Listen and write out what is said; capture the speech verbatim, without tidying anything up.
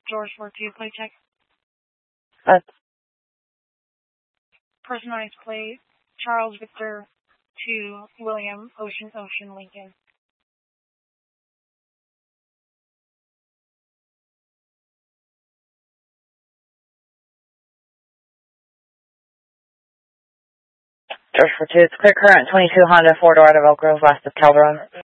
George four two, plate check. Uh, Personalized plate, Charles Victor two, William Ocean Ocean Lincoln. George four two, it's clear current, twenty-two Honda, four door out of Elk Grove, west of Calderon.